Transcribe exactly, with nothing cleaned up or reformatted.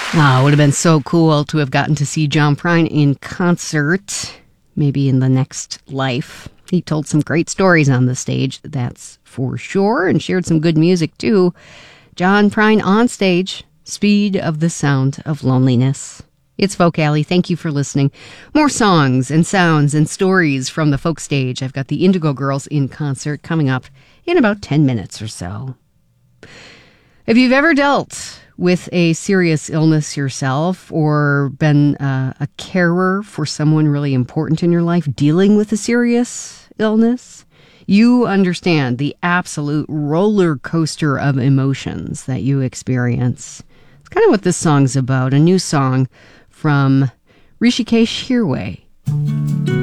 Oh, it would have been so cool to have gotten to see John Prine in concert, maybe in the next life. He told some great stories on the stage, that's for sure, and shared some good music too. John Prine on stage, Speed of the Sound of Loneliness. It's Folk Alley. Thank you for listening. More songs and sounds and stories from the folk stage. I've got the Indigo Girls in concert coming up in about ten minutes or so. If you've ever dealt with a serious illness yourself or been uh, a carer for someone really important in your life dealing with a serious illness, you understand the absolute roller coaster of emotions that you experience. It's kind of what this song's about, a new song from Rishikesh Hirway.